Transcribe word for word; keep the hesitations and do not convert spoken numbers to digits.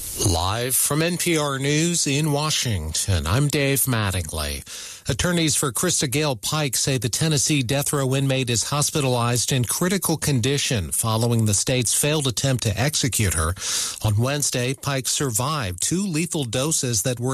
Live from N P R News in Washington, I'm Dave Mattingly. Attorneys for Krista Gale Pike say the Tennessee death row inmate is hospitalized in critical condition following the state's failed attempt to execute her. On Wednesday, Pike survived two lethal doses that were